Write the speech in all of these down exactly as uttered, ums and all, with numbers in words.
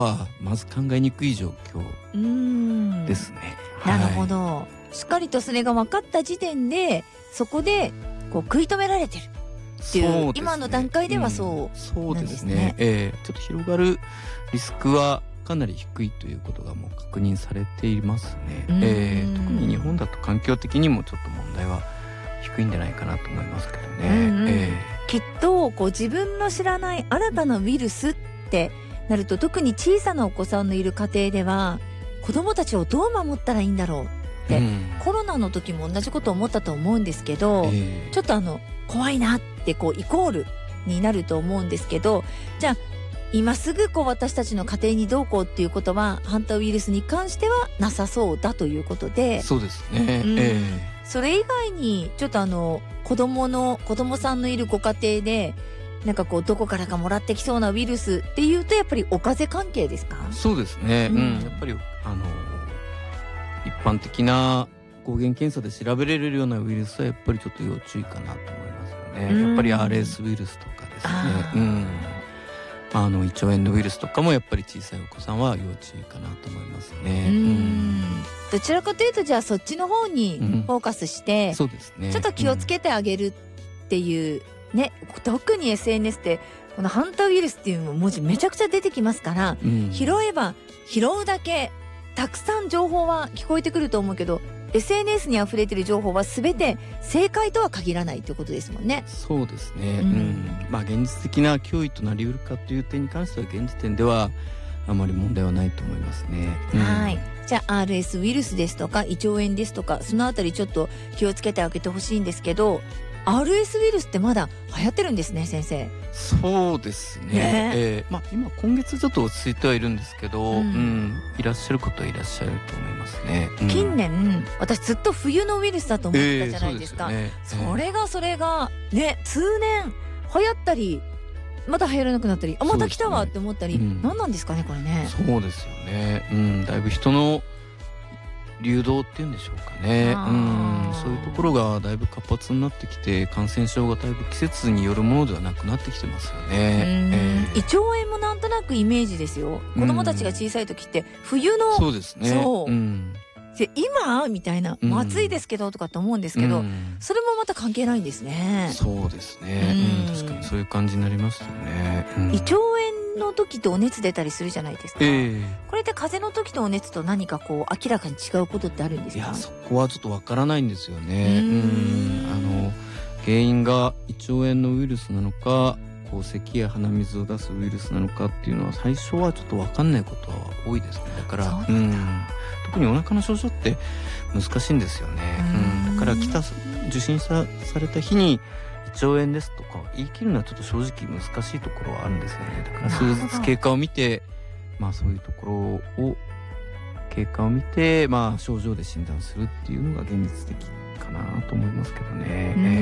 はまず考えにくい状況うーんですね。 なるほど、はい、しっかりとそれが分かった時点でそこでこう食い止められてるっていう、ね、今の段階ではそうなんですね。 そうですね、えー、ちょっと広がるリスクはかなり低いということがもう確認されていますね。えー、特に日本だと環境的にもちょっと問題は低いんじゃないかなと思いますけどね。うんうん、 えー、きっとこう自分の知らない新たなウイルスってなると、特に小さなお子さんのいる家庭では子どもたちをどう守ったらいいんだろうって、うん、コロナの時も同じことを思ったと思うんですけど、えー、ちょっとあの怖いなってこうイコールになると思うんですけど、じゃあ今すぐこう私たちの家庭にどうこうっていうことはハンタウイルスに関してはなさそうだということで。 そうですね、 うんえー、 それ以外にちょっとあの子供の子供さんのいるご家庭でなんかこうどこからかもらってきそうなウイルスっていうとやっぱりお風邪関係ですか？ そうですね、うんうん、やっぱりあの一般的な抗原検査で調べられるようなウイルスはやっぱりちょっと要注意かなと思いますよね。やっぱり アールエス ウイルスとかですね、うん、あの胃腸炎のウイルスとかもやっぱり小さいお子さんは要注意かなと思いますね。 うん、どちらかというとじゃあそっちの方にフォーカスして、うん、 そうですね、 ちょっと気をつけてあげるっていうね、特に エスエヌエス ってこのハンタウイルスっていう文字めちゃくちゃ出てきますから、うん、拾えば拾うだけたくさん情報は聞こえてくると思うけど エスエヌエス にあふれてる情報は全て正解とは限らないということですもんね。 そうですね、うんうん、まあ現実的な脅威となりうるかという点に関しては現時点ではあまり問題はないと思いますね。うん、 はい、じゃあ アールエス ウイルスですとか胃腸炎ですとかそのあたりちょっと気をつけてあげてほしいんですけど、アールエス ウイルスってまだ流行ってるんですね、先生。 そうですね、ねえーまあ、今今月ちょっと落ち着いてはいるんですけど、うんうん、いらっしゃる方はいらっしゃると思いますね。うん、近年私ずっと冬のウイルスだと思ってたじゃないですか、えー そ, ね、それがそれがね通年流行ったりまた流行らなくなったり、あまた来たわって思ったり、ね、うん、何なんですかねこれね。 そうですよね、うん、だいぶ人の流動っていうんでしょうかね、うん、そういうところがだいぶ活発になってきて感染症がだいぶ季節によるものではなくなってきてますよね。 えー、胃腸炎もなんとなくイメージですよ。子供たちが小さい時って冬の、 そうですね、そう、うん、 で今みたいな、まあ、暑いですけどとかって思うんですけど、うん、それもまた関係ないんですね。 そうですね、うん、確かにそういう感じになりましたよね。うん、 胃腸炎の時とお熱出たりするじゃないですか、えー、これって風邪の時とお熱と何かこう明らかに違うことってあるんですか？ いやそこはちょっとわからないんですよね。うん、あの原因が胃腸炎のウイルスなのかこう咳や鼻水を出すウイルスなのかっていうのは最初はちょっとわかんないことは多いですね。だからうん、特にお腹の症状って難しいんですよね。うん、だから来た受診された日に胃腸炎ですとか言い切るのはちょっと正直難しいところはあるんですよね。だから数日経過を見てまあそういうところを経過を見てまあ症状で診断するっていうのが現実的かなと思いますけどね。うん、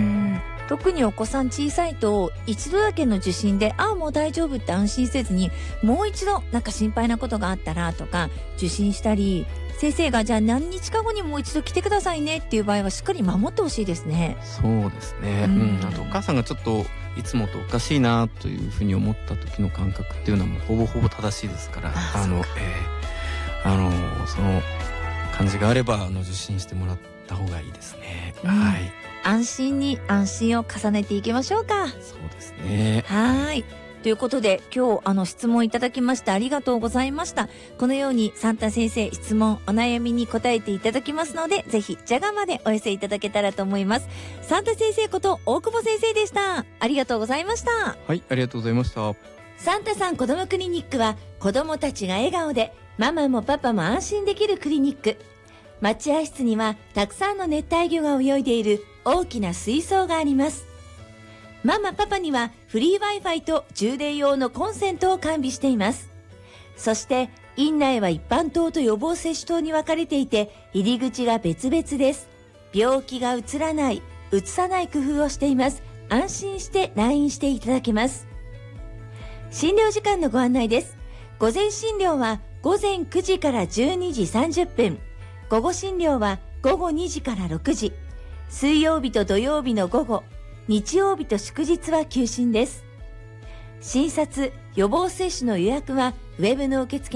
特にお子さん小さいと一度だけの受診でああもう大丈夫って安心せずにもう一度なんか心配なことがあったらとか受診したり、先生がじゃあ何日か後にもう一度来てくださいねっていう場合はしっかり守ってほしいですね。 そうですね、うんうん、あとお母さんがちょっといつもとおかしいなというふうに思った時の感覚っていうのはもうほぼほぼ正しいですから、ああの、えー、あのその感じがあればあの受診してもらった方がいいですね。うん、はい、 安心に安心を重ねていきましょうか。 そうですね。 はい。ということで今日あの質問いただきましてありがとうございました。このようにサンタ先生質問お悩みに答えていただきますのでぜひジャガまでお寄せいただけたらと思います。サンタ先生こと大久保先生でした。ありがとうございました。 はい、ありがとうございました。 サンタさん子どもクリニックは子どもたちが笑顔でママもパパも安心できるクリニック。待合室にはたくさんの熱帯魚が泳いでいる大きな水槽があります。ママパパにはフリー Wi-Fi と充電用のコンセントを完備しています。そして院内は一般棟と予防接種棟に分かれていて入り口が別々です。病気がうつらない、うつさない工夫をしています。安心して来院していただけます。診療時間のご案内です。午前診療はごぜんくじからじゅうにじさんじゅっぷん、午後診療はごごにじからろくじ、水曜日と土曜日の午後、日曜日と祝日は休診です。診察、予防接種の予約はウェブの受付